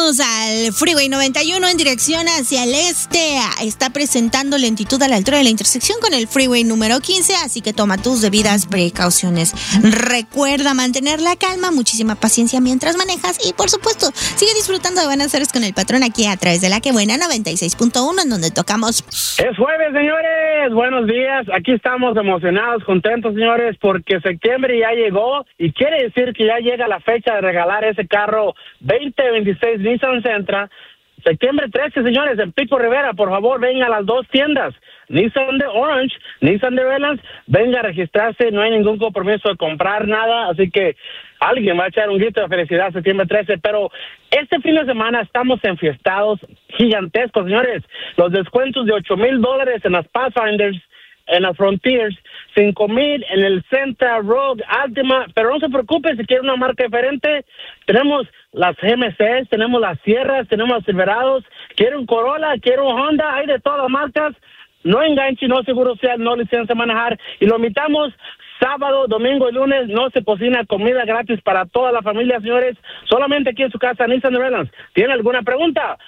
Vamos al Freeway 91 en dirección hacia el este. Está presentando lentitud a la altura de la intersección con el Freeway número 15, así que toma tus debidas precauciones. Recuerda mantener la calma, muchísima paciencia mientras manejas y, por supuesto, sigue disfrutando de buenas horas con el patrón aquí a través de La Que Buena 96.1, en donde tocamos. Es jueves, señores. Buenos días. Aquí estamos emocionados, contentos, señores, porque septiembre ya llegó y quiere decir que ya llega la fecha de regalar ese carro 2026 Nissan Sentra. Septiembre 13, señores, en Pico Rivera. Por favor, venga a las dos tiendas. Nissan de Orange, Nissan de Redlands. Venga a registrarse, no hay ningún compromiso de comprar nada, así que alguien va a echar un grito de felicidad septiembre 13, pero este fin de semana estamos enfiestados gigantescos, señores. Los descuentos de $8,000 en las Pathfinders, en las Frontiers, $5,000 en el Sentra, Rogue, Altima, pero no se preocupe si quiere una marca diferente. Tenemos las GMCs, tenemos las Sierras, tenemos los Silverados. Quiere un Corolla, quiere un Honda, hay de todas las marcas. No enganche, no seguro social, no licencia a manejar. Y lo invitamos sábado, domingo y lunes. No se cocina, comida gratis para toda la familia, señores. Solamente aquí en su casa, Nissan de Redlands. ¿Tiene alguna pregunta?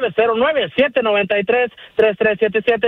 909-793-3377.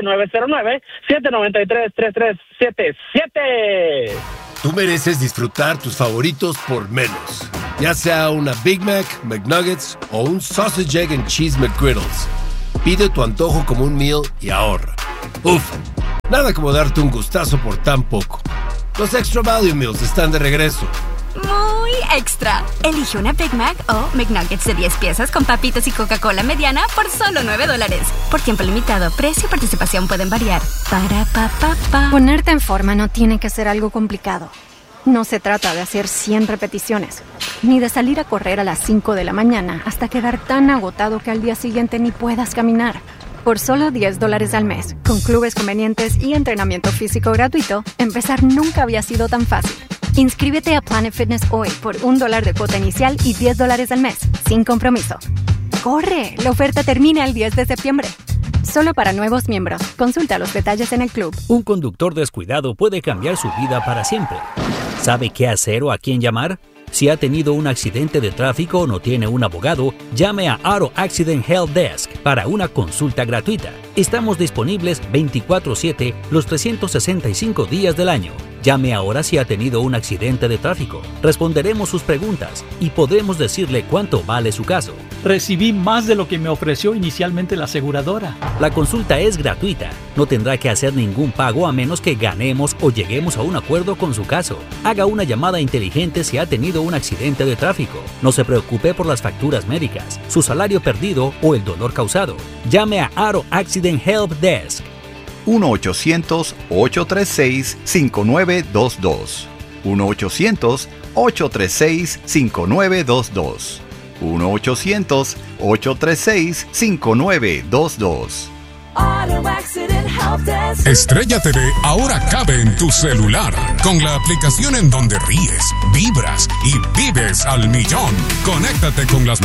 909-793-3377. Tú mereces disfrutar tus favoritos por menos. Ya sea una Big Mac, McNuggets o un Sausage, Egg and Cheese McGriddles. Pide tu antojo como un meal y ahorra. Uf, nada como darte un gustazo por tan poco. Los Extra Value Meals están de regreso. Muy extra. Elige una Big Mac o McNuggets de 10 piezas con papitas y Coca-Cola mediana por solo $9. Por tiempo limitado, precio y participación pueden variar. Ponerte en forma no tiene que ser algo complicado. No se trata de hacer 100 repeticiones, ni de salir a correr a las 5 de la mañana hasta quedar tan agotado que al día siguiente ni puedas caminar. Por solo $10 al mes, con clubes convenientes y entrenamiento físico gratuito, empezar nunca había sido tan fácil. Inscríbete a Planet Fitness hoy por $1 de cuota inicial y $10 al mes, sin compromiso. ¡Corre! La oferta termina el 10 de septiembre. Solo para nuevos miembros. Consulta los detalles en el club. Un conductor descuidado puede cambiar su vida para siempre. ¿Sabe qué hacer o a quién llamar? Si ha tenido un accidente de tráfico o no tiene un abogado, llame a Auto Accident Help Desk para una consulta gratuita. Estamos disponibles 24/7 los 365 días del año. Llame ahora si ha tenido un accidente de tráfico. Responderemos sus preguntas y podremos decirle cuánto vale su caso. Recibí más de lo que me ofreció inicialmente la aseguradora. La consulta es gratuita. No tendrá que hacer ningún pago a menos que ganemos o lleguemos a un acuerdo con su caso. Haga una llamada inteligente si ha tenido un accidente de tráfico. No se preocupe por las facturas médicas, su salario perdido o el dolor causado. Llame a Auto Accident Help Desk. 1-800-836-5922. 1-800-836-5922. 1-800-836-5922. Estrella TV ahora cabe en tu celular con la aplicación en donde ríes, vibras y vives al millón. Conéctate con las